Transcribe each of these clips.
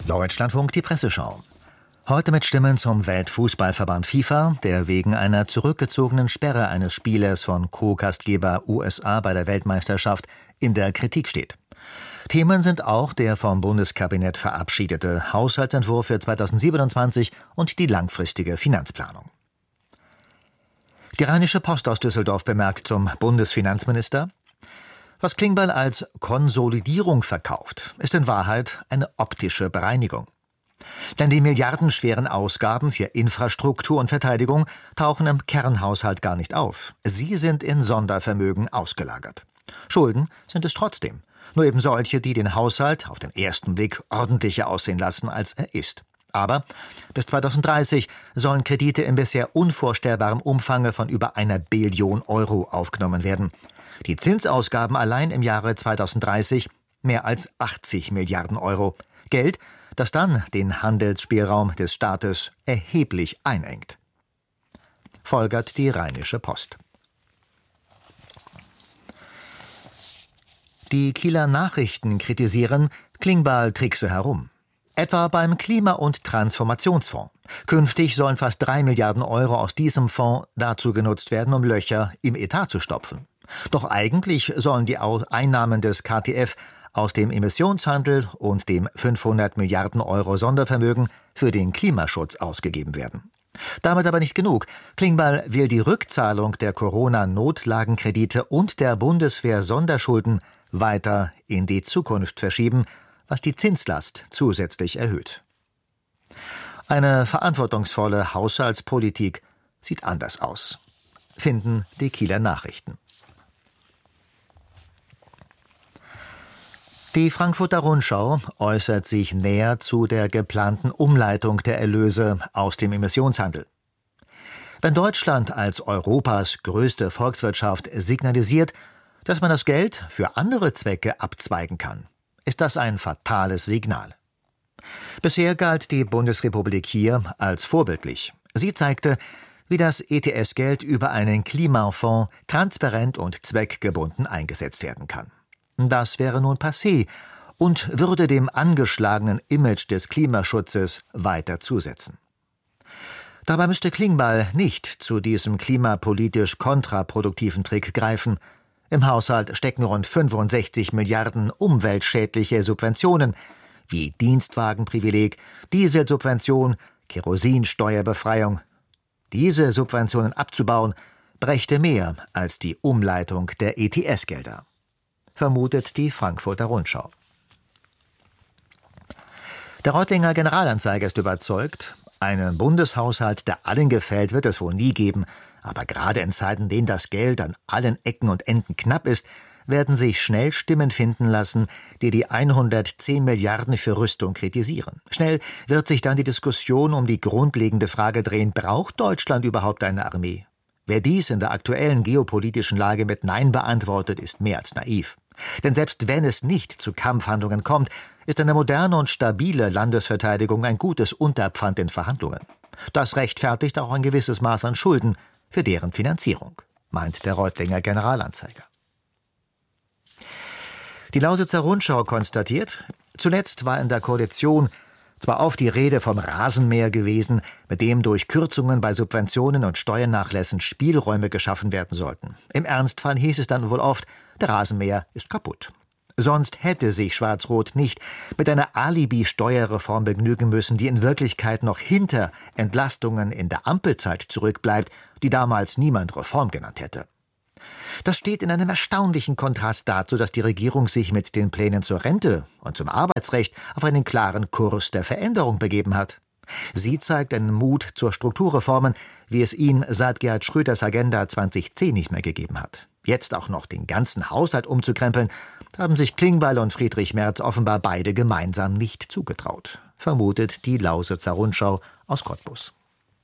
Deutschlandfunk, die Presseschau. Heute mit Stimmen zum Weltfußballverband FIFA, der wegen einer zurückgezogenen Sperre eines Spielers von Co-Gastgeber USA bei der Weltmeisterschaft in der Kritik steht. Themen sind auch der vom Bundeskabinett verabschiedete Haushaltsentwurf für 2027 und die langfristige Finanzplanung. Die Rheinische Post aus Düsseldorf bemerkt zum Bundesfinanzminister: Was Klingbeil als Konsolidierung verkauft, ist in Wahrheit eine optische Bereinigung. Denn die milliardenschweren Ausgaben für Infrastruktur und Verteidigung tauchen im Kernhaushalt gar nicht auf. Sie sind in Sondervermögen ausgelagert. Schulden sind es trotzdem, nur eben solche, die den Haushalt auf den ersten Blick ordentlicher aussehen lassen, als er ist. Aber bis 2030 sollen Kredite in bisher unvorstellbarem Umfange von über 1 Billion Euro aufgenommen werden. Die Zinsausgaben allein im Jahre 2030 mehr als 80 Milliarden Euro. Geld, das dann den Handelsspielraum des Staates erheblich einengt. Folgert die Rheinische Post. Die Kieler Nachrichten kritisieren, Klingbeil trickse herum. Etwa beim Klima- und Transformationsfonds. Künftig sollen fast 3 Milliarden Euro aus diesem Fonds dazu genutzt werden, um Löcher im Etat zu stopfen. Doch eigentlich sollen die Einnahmen des KTF aus dem Emissionshandel und dem 500 Milliarden Euro Sondervermögen für den Klimaschutz ausgegeben werden. Damit aber nicht genug. Klingbeil will die Rückzahlung der Corona-Notlagenkredite und der Bundeswehr-Sonderschulden weiter in die Zukunft verschieben, was die Zinslast zusätzlich erhöht. Eine verantwortungsvolle Haushaltspolitik sieht anders aus, finden die Kieler Nachrichten. Die Frankfurter Rundschau äußert sich näher zu der geplanten Umleitung der Erlöse aus dem Emissionshandel. Wenn Deutschland als Europas größte Volkswirtschaft signalisiert, dass man das Geld für andere Zwecke abzweigen kann, ist das ein fatales Signal. Bisher galt die Bundesrepublik hier als vorbildlich. Sie zeigte, wie das ETS-Geld über einen Klimafonds transparent und zweckgebunden eingesetzt werden kann. Das wäre nun passé und würde dem angeschlagenen Image des Klimaschutzes weiter zusetzen. Dabei müsste Klingbeil nicht zu diesem klimapolitisch kontraproduktiven Trick greifen. Im Haushalt stecken rund 65 Milliarden umweltschädliche Subventionen wie Dienstwagenprivileg, Dieselsubvention, Kerosinsteuerbefreiung. Diese Subventionen abzubauen, brächte mehr als die Umleitung der ETS-Gelder, vermutet die Frankfurter Rundschau. Der Reutlinger Generalanzeiger ist überzeugt, einen Bundeshaushalt, der allen gefällt, wird es wohl nie geben. Aber gerade in Zeiten, in denen das Geld an allen Ecken und Enden knapp ist, werden sich schnell Stimmen finden lassen, die die 110 Milliarden für Rüstung kritisieren. Schnell wird sich dann die Diskussion um die grundlegende Frage drehen, braucht Deutschland überhaupt eine Armee? Wer dies in der aktuellen geopolitischen Lage mit Nein beantwortet, ist mehr als naiv. Denn selbst wenn es nicht zu Kampfhandlungen kommt, ist eine moderne und stabile Landesverteidigung ein gutes Unterpfand in Verhandlungen. Das rechtfertigt auch ein gewisses Maß an Schulden für deren Finanzierung, meint der Reutlinger Generalanzeiger. Die Lausitzer Rundschau konstatiert, zuletzt war in der Koalition zwar oft die Rede vom Rasenmäher gewesen, mit dem durch Kürzungen bei Subventionen und Steuernachlässen Spielräume geschaffen werden sollten. Im Ernstfall hieß es dann wohl oft, der Rasenmäher ist kaputt. Sonst hätte sich Schwarz-Rot nicht mit einer Alibi-Steuerreform begnügen müssen, die in Wirklichkeit noch hinter Entlastungen in der Ampelzeit zurückbleibt, die damals niemand Reform genannt hätte. Das steht in einem erstaunlichen Kontrast dazu, dass die Regierung sich mit den Plänen zur Rente und zum Arbeitsrecht auf einen klaren Kurs der Veränderung begeben hat. Sie zeigt einen Mut zur Strukturreformen, wie es ihn seit Gerhard Schröders Agenda 2010 nicht mehr gegeben hat. Jetzt auch noch den ganzen Haushalt umzukrempeln, haben sich Klingbeil und Friedrich Merz offenbar beide gemeinsam nicht zugetraut, vermutet die Lausitzer Rundschau aus Cottbus.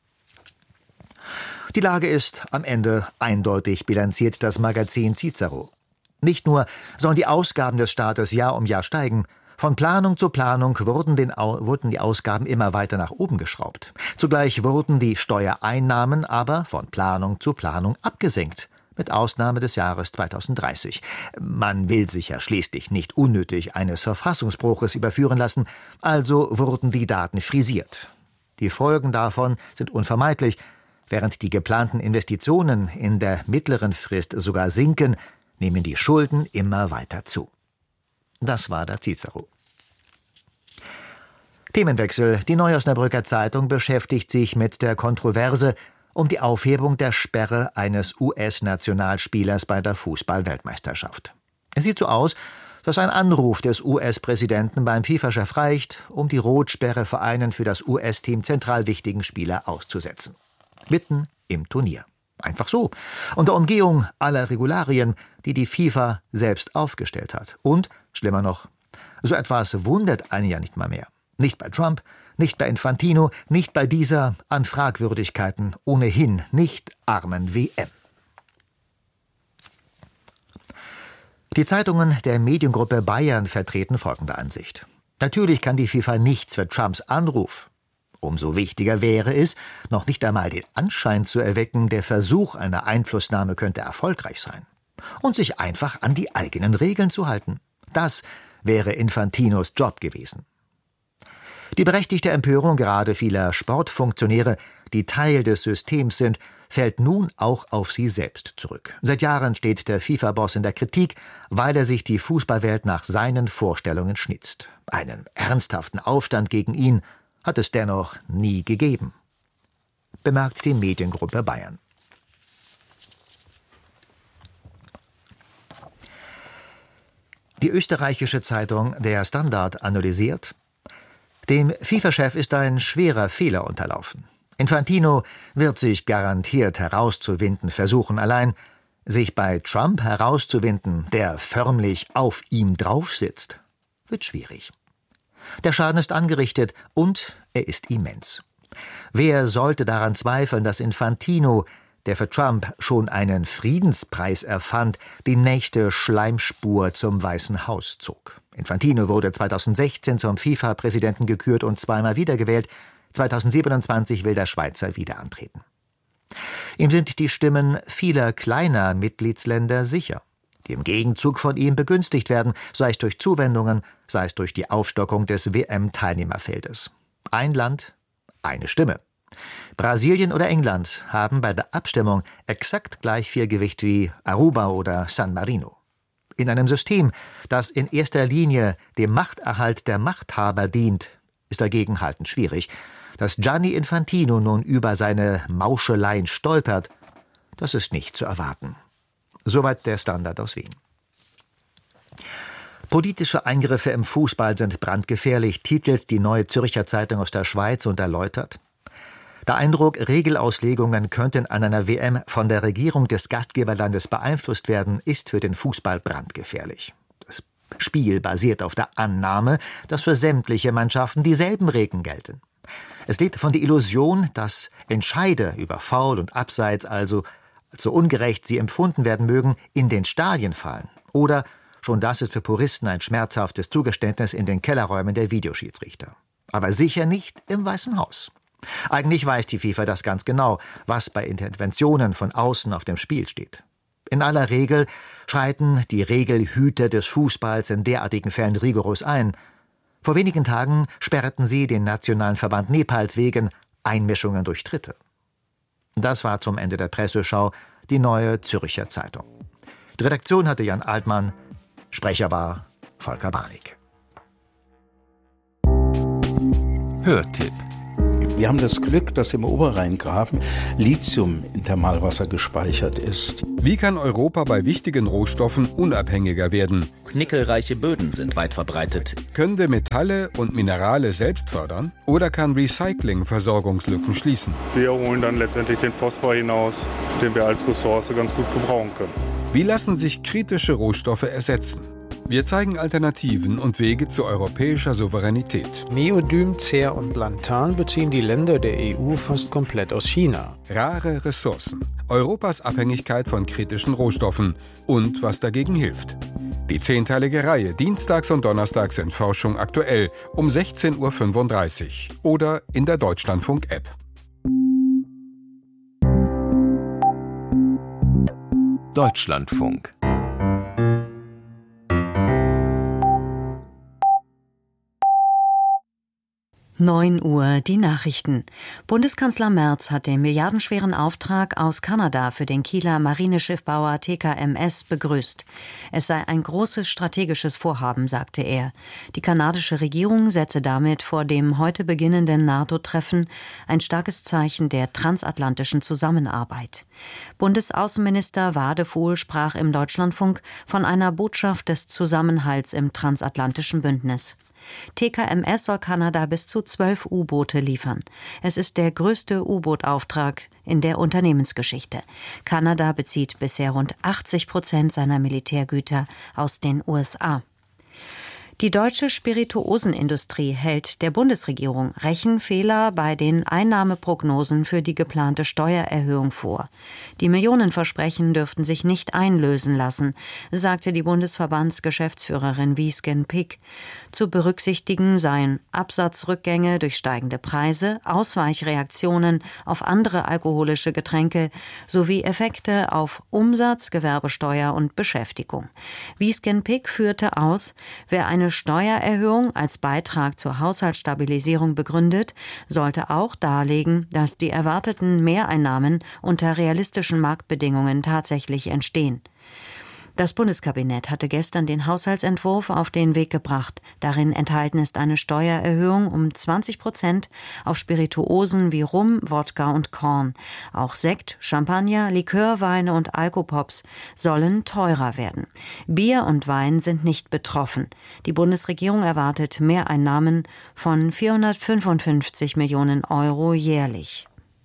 Die Lage ist am Ende eindeutig, bilanziert das Magazin Cicero. Nicht nur sollen die Ausgaben des Staates Jahr um Jahr steigen, von Planung zu Planung wurden die Ausgaben immer weiter nach oben geschraubt. Zugleich wurden die Steuereinnahmen aber von Planung zu Planung abgesenkt, mit Ausnahme des Jahres 2030. Man will sich ja schließlich nicht unnötig eines Verfassungsbruches überführen lassen, also wurden die Daten frisiert. Die Folgen davon sind unvermeidlich. Während die geplanten Investitionen in der mittleren Frist sogar sinken, nehmen die Schulden immer weiter zu. Das war der Cicero. Themenwechsel. Die Neue Osnabrücker Zeitung beschäftigt sich mit der Kontroverse um die Aufhebung der Sperre eines US-Nationalspielers bei der Fußball-Weltmeisterschaft. Es sieht so aus, dass ein Anruf des US-Präsidenten beim FIFA-Chef reicht, um die Rotsperre für einen für das US-Team zentral wichtigen Spieler auszusetzen. Mitten im Turnier. Einfach so. Unter Umgehung aller Regularien, die die FIFA selbst aufgestellt hat. Und, schlimmer noch, so etwas wundert einen ja nicht mal mehr. Nicht bei Trump, nicht bei Infantino, nicht bei dieser an Fragwürdigkeiten ohnehin nicht armen WM. Die Zeitungen der Mediengruppe Bayern vertreten folgende Ansicht. Natürlich kann die FIFA nichts für Trumps Anruf. Umso wichtiger wäre es, noch nicht einmal den Anschein zu erwecken, der Versuch einer Einflussnahme könnte erfolgreich sein. Und sich einfach an die eigenen Regeln zu halten. Das wäre Infantinos Job gewesen. Die berechtigte Empörung gerade vieler Sportfunktionäre, die Teil des Systems sind, fällt nun auch auf sie selbst zurück. Seit Jahren steht der FIFA-Boss in der Kritik, weil er sich die Fußballwelt nach seinen Vorstellungen schnitzt. Einen ernsthaften Aufstand gegen ihn hat es dennoch nie gegeben, bemerkt die Mediengruppe Bayern. Die österreichische Zeitung Der Standard analysiert: Dem FIFA-Chef ist ein schwerer Fehler unterlaufen. Infantino wird sich garantiert herauszuwinden versuchen. Allein sich bei Trump herauszuwinden, der förmlich auf ihm drauf sitzt, wird schwierig. Der Schaden ist angerichtet und er ist immens. Wer sollte daran zweifeln, dass Infantino, der für Trump schon einen Friedenspreis erfand, die nächste Schleimspur zum Weißen Haus zog? Infantino wurde 2016 zum FIFA-Präsidenten gekürt und zweimal wiedergewählt. 2027 will der Schweizer wieder antreten. Ihm sind die Stimmen vieler kleiner Mitgliedsländer sicher, die im Gegenzug von ihm begünstigt werden, sei es durch Zuwendungen, sei es durch die Aufstockung des WM-Teilnehmerfeldes. Ein Land, eine Stimme. Brasilien oder England haben bei der Abstimmung exakt gleich viel Gewicht wie Aruba oder San Marino. In einem System, das in erster Linie dem Machterhalt der Machthaber dient, ist dagegenhalten schwierig. Dass Gianni Infantino nun über seine Mauscheleien stolpert, das ist nicht zu erwarten. Soweit der Standard aus Wien. Politische Eingriffe im Fußball sind brandgefährlich, titelt die Neue Zürcher Zeitung aus der Schweiz und erläutert: Der Eindruck, Regelauslegungen könnten an einer WM von der Regierung des Gastgeberlandes beeinflusst werden, ist für den Fußball brandgefährlich. Das Spiel basiert auf der Annahme, dass für sämtliche Mannschaften dieselben Regeln gelten. Es lebt von der Illusion, dass Entscheide über Foul und Abseits, also so ungerecht sie empfunden werden mögen, in den Stadien fallen. Oder, schon das ist für Puristen ein schmerzhaftes Zugeständnis, in den Kellerräumen der Videoschiedsrichter. Aber sicher nicht im Weißen Haus. Eigentlich weiß die FIFA das ganz genau, was bei Interventionen von außen auf dem Spiel steht. In aller Regel schreiten die Regelhüter des Fußballs in derartigen Fällen rigoros ein. Vor wenigen Tagen sperrten sie den Nationalen Verband Nepals wegen Einmischungen durch Dritte. Das war zum Ende der Presseschau die Neue Zürcher Zeitung. Die Redaktion hatte Jan Altmann, Sprecher war Volker Barnig. Hörtipp. Wir haben das Glück, dass im Oberrheingraben Lithium in Thermalwasser gespeichert ist. Wie kann Europa bei wichtigen Rohstoffen unabhängiger werden? Nickelreiche Böden sind weit verbreitet. Können wir Metalle und Minerale selbst fördern? Oder kann Recycling Versorgungslücken schließen? Wir holen dann letztendlich den Phosphor hinaus, den wir als Ressource ganz gut gebrauchen können. Wie lassen sich kritische Rohstoffe ersetzen? Wir zeigen Alternativen und Wege zu europäischer Souveränität. Neodym, Cer und Lantan beziehen die Länder der EU fast komplett aus China. Rare Ressourcen, Europas Abhängigkeit von kritischen Rohstoffen und was dagegen hilft. Die 10-teilige Reihe dienstags und donnerstags in Forschung aktuell um 16:35 Uhr oder in der Deutschlandfunk-App. Deutschlandfunk. Uhr, die Nachrichten. Bundeskanzler Merz hat den milliardenschweren Auftrag aus Kanada für den Kieler Marineschiffbauer TKMS begrüßt. Es sei ein großes strategisches Vorhaben, sagte er. Die kanadische Regierung setze damit vor dem heute beginnenden NATO-Treffen ein starkes Zeichen der transatlantischen Zusammenarbeit. Bundesaußenminister Wadefuhl sprach im Deutschlandfunk von einer Botschaft des Zusammenhalts im transatlantischen Bündnis. TKMS soll Kanada bis zu 12 U-Boote liefern. Es ist der größte U-Boot-Auftrag in der Unternehmensgeschichte. Kanada bezieht bisher rund 80% seiner Militärgüter aus den USA. Die deutsche Spirituosenindustrie hält der Bundesregierung Rechenfehler bei den Einnahmeprognosen für die geplante Steuererhöhung vor. Die Millionenversprechen dürften sich nicht einlösen lassen, sagte die Bundesverbandsgeschäftsführerin Wiesgen Pick. Zu berücksichtigen seien Absatzrückgänge durch steigende Preise, Ausweichreaktionen auf andere alkoholische Getränke sowie Effekte auf Umsatz, Gewerbesteuer und Beschäftigung. Wiesgen Pick führte aus, wer eine Steuererhöhung als Beitrag zur Haushaltsstabilisierung begründet, sollte auch darlegen, dass die erwarteten Mehreinnahmen unter realistischen Marktbedingungen tatsächlich entstehen. Das Bundeskabinett hatte gestern den Haushaltsentwurf auf den Weg gebracht. Darin enthalten ist eine Steuererhöhung um 20% auf Spirituosen wie Rum, Wodka und Korn. Auch Sekt, Champagner, Likörweine und Alkopops sollen teurer werden. Bier und Wein sind nicht betroffen. Die Bundesregierung erwartet Mehreinnahmen von 455 Millionen Euro jährlich.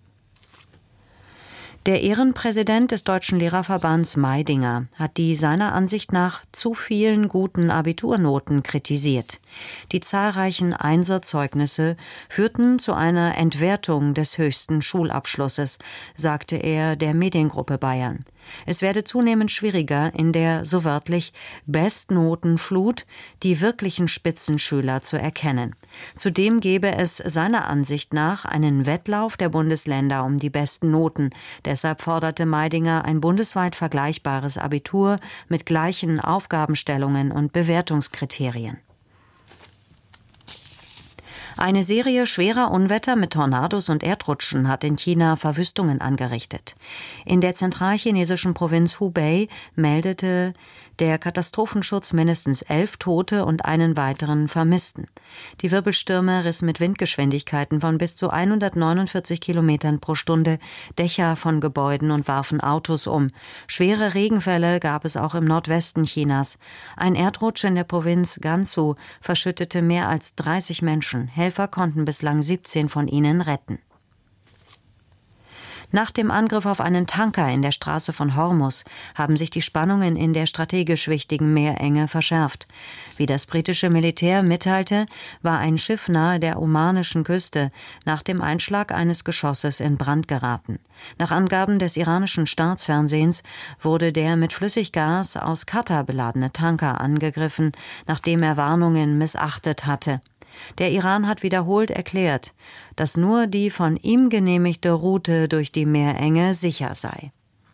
Der Ehrenpräsident des Deutschen Lehrerverbands Meidinger hat die seiner Ansicht nach zu vielen guten Abiturnoten kritisiert. Die zahlreichen Einserzeugnisse führten zu einer Entwertung des höchsten Schulabschlusses, sagte er der Mediengruppe Bayern. Es werde zunehmend schwieriger, in der, so wörtlich, Bestnotenflut die wirklichen Spitzenschüler zu erkennen. Zudem gebe es seiner Ansicht nach einen Wettlauf der Bundesländer um die besten Noten. Deshalb forderte Meidinger ein bundesweit vergleichbares Abitur mit gleichen Aufgabenstellungen und Bewertungskriterien. Eine Serie schwerer Unwetter mit Tornados und Erdrutschen hat in China Verwüstungen angerichtet. In der zentralchinesischen Provinz Hubei meldete der Katastrophenschutz mindestens 11 Tote und einen weiteren Vermissten. Die Wirbelstürme rissen mit Windgeschwindigkeiten von bis zu 149 Kilometern pro Stunde Dächer von Gebäuden und warfen Autos um. Schwere Regenfälle gab es auch im Nordwesten Chinas. Ein Erdrutsch in der Provinz Gansu verschüttete mehr als 30 Menschen. Helfer konnten bislang 17 von ihnen retten. Nach dem Angriff auf einen Tanker in der Straße von Hormuz haben sich die Spannungen in der strategisch wichtigen Meerenge verschärft. Wie das britische Militär mitteilte, war ein Schiff nahe der omanischen Küste nach dem Einschlag eines Geschosses in Brand geraten. Nach Angaben des iranischen Staatsfernsehens wurde der mit Flüssiggas aus Katar beladene Tanker angegriffen, nachdem er Warnungen missachtet hatte. Der Iran hat wiederholt erklärt, dass nur die von ihm genehmigte Route durch die Meerenge sicher sei.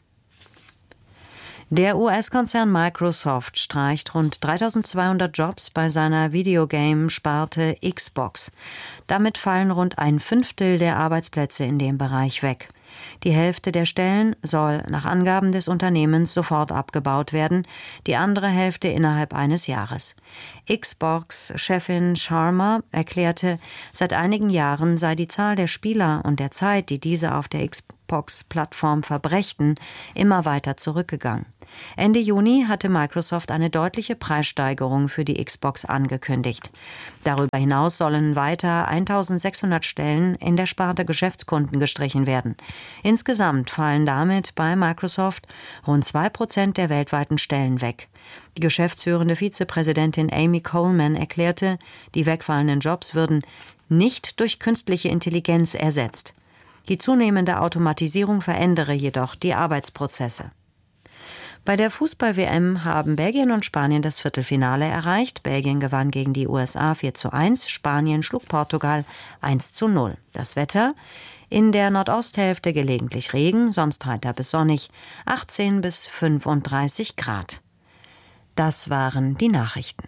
Der US-Konzern Microsoft streicht rund 3.200 Jobs bei seiner Videogame-Sparte Xbox. Damit fallen rund 1/5 der Arbeitsplätze in dem Bereich weg. Die Hälfte der Stellen soll nach Angaben des Unternehmens sofort abgebaut werden, die andere Hälfte innerhalb eines Jahres. Xbox-Chefin Sharma erklärte, seit einigen Jahren sei die Zahl der Spieler und der Zeit, die diese auf der Xbox-Plattform verbrächten, immer weiter zurückgegangen. Ende Juni hatte Microsoft eine deutliche Preissteigerung für die Xbox angekündigt. Darüber hinaus sollen weiter 1.600 Stellen in der Sparte Geschäftskunden gestrichen werden. Insgesamt fallen damit bei Microsoft rund 2% der weltweiten Stellen weg. Die geschäftsführende Vizepräsidentin Amy Coleman erklärte, die wegfallenden Jobs würden nicht durch künstliche Intelligenz ersetzt. Die zunehmende Automatisierung verändere jedoch die Arbeitsprozesse. Bei der Fußball-WM haben Belgien und Spanien das Viertelfinale erreicht. Belgien gewann gegen die USA 4:1, Spanien schlug Portugal 1:0. Das Wetter: In der Nordosthälfte gelegentlich Regen, sonst heiter bis sonnig, 18 bis 35 Grad. Das waren die Nachrichten.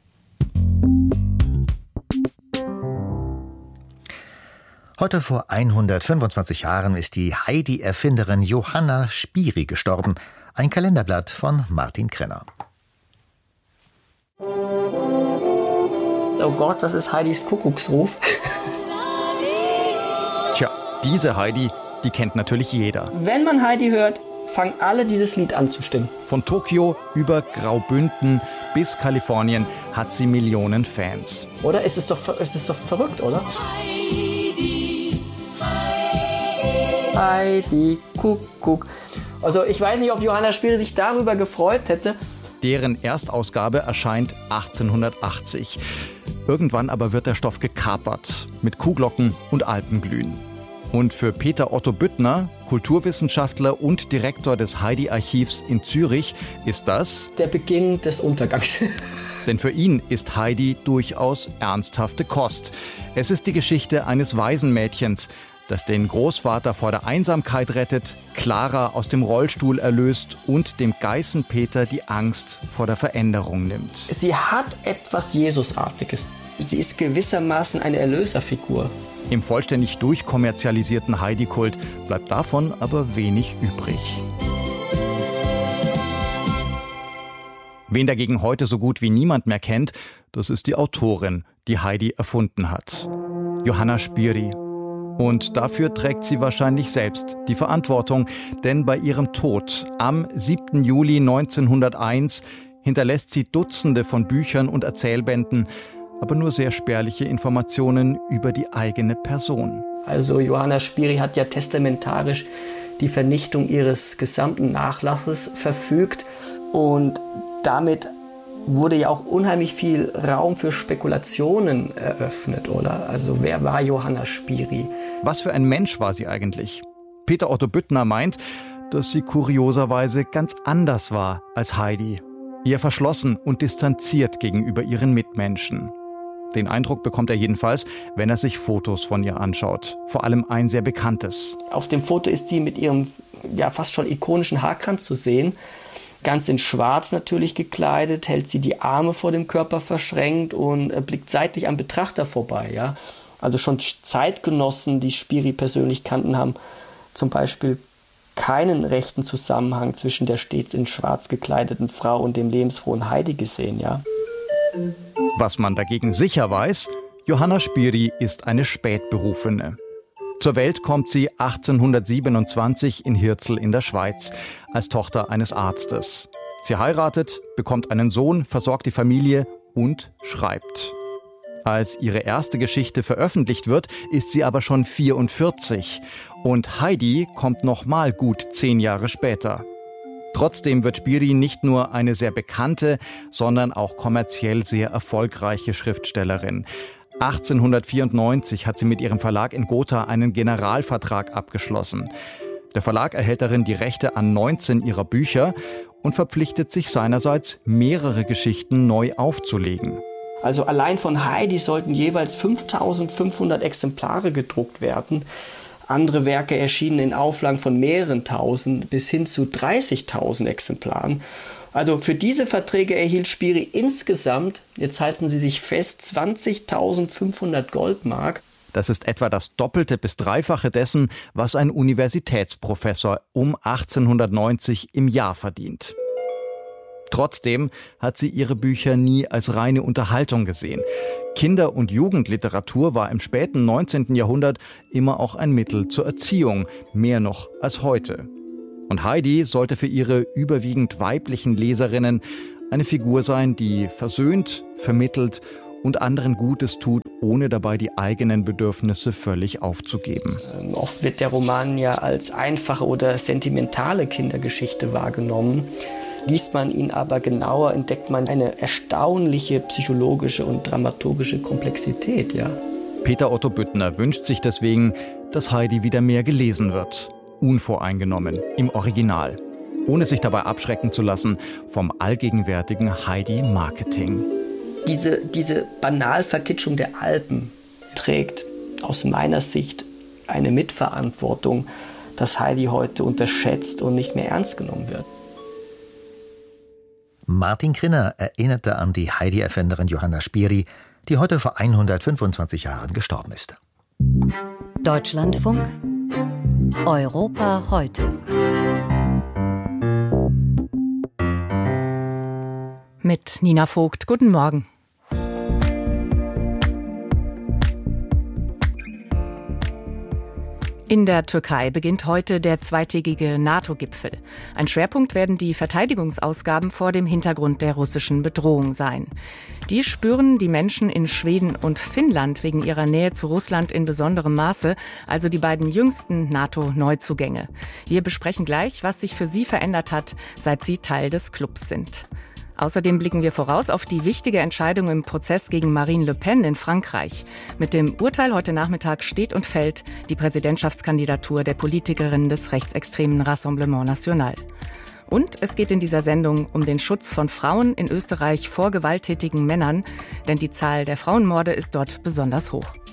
Heute vor 125 Jahren ist die Heidi-Erfinderin Johanna Spyri gestorben. Ein Kalenderblatt von Martin Krenner. Oh Gott, das ist Heidis Kuckucksruf. Tja, diese Heidi, die kennt natürlich jeder. Wenn man Heidi hört, fangen alle dieses Lied an zu stimmen. Von Tokio über Graubünden bis Kalifornien hat sie Millionen Fans. Oder? Es ist doch verrückt, oder? Heidi, Kuckuck. Also ich weiß nicht, ob Johanna Spyri sich darüber gefreut hätte. Deren Erstausgabe erscheint 1880. Irgendwann aber wird der Stoff gekapert mit Kuhglocken und Alpenglühen. Und für Peter Otto Büttner, Kulturwissenschaftler und Direktor des Heidi-Archivs in Zürich, ist das der Beginn des Untergangs. Denn für ihn ist Heidi durchaus ernsthafte Kost. Es ist die Geschichte eines Waisenmädchens, das den Großvater vor der Einsamkeit rettet, Clara aus dem Rollstuhl erlöst und dem Geißenpeter die Angst vor der Veränderung nimmt. Sie hat etwas Jesusartiges. Sie ist gewissermaßen eine Erlöserfigur. Im vollständig durchkommerzialisierten Heidi-Kult bleibt davon aber wenig übrig. Wen dagegen heute so gut wie niemand mehr kennt, das ist die Autorin, die Heidi erfunden hat. Johanna Spyri. Und dafür trägt sie wahrscheinlich selbst die Verantwortung, denn bei ihrem Tod am 7. Juli 1901 hinterlässt sie Dutzende von Büchern und Erzählbänden, aber nur sehr spärliche Informationen über die eigene Person. Also Johanna Spyri hat ja testamentarisch die Vernichtung ihres gesamten Nachlasses verfügt und damit wurde ja auch unheimlich viel Raum für Spekulationen eröffnet, oder? Also wer war Johanna Spyri? Was für ein Mensch war sie eigentlich? Peter Otto Büttner meint, dass sie kurioserweise ganz anders war als Heidi. Eher verschlossen und distanziert gegenüber ihren Mitmenschen. Den Eindruck bekommt er jedenfalls, wenn er sich Fotos von ihr anschaut. Vor allem ein sehr bekanntes. Auf dem Foto ist sie mit ihrem ja fast schon ikonischen Haarkranz zu sehen. Ganz in Schwarz natürlich gekleidet, hält sie die Arme vor dem Körper verschränkt und blickt seitlich am Betrachter vorbei. Ja? Also schon Zeitgenossen, die Spyri persönlich kannten, haben zum Beispiel keinen rechten Zusammenhang zwischen der stets in Schwarz gekleideten Frau und dem lebensfrohen Heidi gesehen. Ja? Was man dagegen sicher weiß, Johanna Spyri ist eine Spätberufene. Zur Welt kommt sie 1827 in Hirzel in der Schweiz, als Tochter eines Arztes. Sie heiratet, bekommt einen Sohn, versorgt die Familie und schreibt. Als ihre erste Geschichte veröffentlicht wird, ist sie aber schon 44. Und Heidi kommt nochmal gut 10 Jahre später. Trotzdem wird Spyri nicht nur eine sehr bekannte, sondern auch kommerziell sehr erfolgreiche Schriftstellerin. 1894 hat sie mit ihrem Verlag in Gotha einen Generalvertrag abgeschlossen. Der Verlag erhält darin die Rechte an 19 ihrer Bücher und verpflichtet sich seinerseits, mehrere Geschichten neu aufzulegen. Also allein von Heidi sollten jeweils 5.500 Exemplare gedruckt werden. Andere Werke erschienen in Auflagen von mehreren tausend bis hin zu 30.000 Exemplaren. Also für diese Verträge erhielt Spyri insgesamt, jetzt halten Sie sich fest, 20.500 Goldmark. Das ist etwa das Doppelte bis Dreifache dessen, was ein Universitätsprofessor um 1890 im Jahr verdient. Trotzdem hat sie ihre Bücher nie als reine Unterhaltung gesehen. Kinder- und Jugendliteratur war im späten 19. Jahrhundert immer auch ein Mittel zur Erziehung, mehr noch als heute. Und Heidi sollte für ihre überwiegend weiblichen Leserinnen eine Figur sein, die versöhnt, vermittelt und anderen Gutes tut, ohne dabei die eigenen Bedürfnisse völlig aufzugeben. Oft wird der Roman ja als einfache oder sentimentale Kindergeschichte wahrgenommen. Liest man ihn aber genauer, entdeckt man eine erstaunliche psychologische und dramaturgische Komplexität. Ja? Peter Otto Büttner wünscht sich deswegen, dass Heidi wieder mehr gelesen wird. Unvoreingenommen, im Original. Ohne sich dabei abschrecken zu lassen vom allgegenwärtigen Heidi-Marketing. Diese Banalverkitschung der Alpen trägt aus meiner Sicht eine Mitverantwortung, dass Heidi heute unterschätzt und nicht mehr ernst genommen wird. Martin Krinner erinnerte an die Heidi-Erfinderin Johanna Spyri, die heute vor 125 Jahren gestorben ist. Deutschlandfunk Europa heute. Mit Nina Vogt. Guten Morgen. In der Türkei beginnt heute der zweitägige NATO-Gipfel. Ein Schwerpunkt werden die Verteidigungsausgaben vor dem Hintergrund der russischen Bedrohung sein. Die spüren die Menschen in Schweden und Finnland wegen ihrer Nähe zu Russland in besonderem Maße, also die beiden jüngsten NATO-Neuzugänge. Wir besprechen gleich, was sich für sie verändert hat, seit sie Teil des Clubs sind. Außerdem blicken wir voraus auf die wichtige Entscheidung im Prozess gegen Marine Le Pen in Frankreich. Mit dem Urteil heute Nachmittag steht und fällt die Präsidentschaftskandidatur der Politikerin des rechtsextremen Rassemblement National. Und es geht in dieser Sendung um den Schutz von Frauen in Österreich vor gewalttätigen Männern, denn die Zahl der Frauenmorde ist dort besonders hoch.